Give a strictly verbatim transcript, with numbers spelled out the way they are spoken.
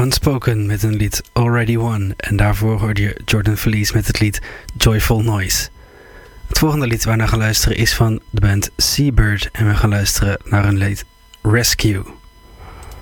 Unspoken met een lied Already Won. En daarvoor hoorde je Jordan Feliz met het lied Joyful Noise. Het volgende lied waar we naar gaan luisteren is van de band Seabird. En we gaan luisteren naar een lied Rescue.